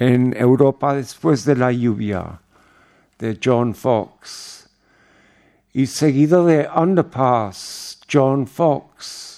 en Europa después de la lluvia, de John Fox. Y seguido de Underpass, John Fox.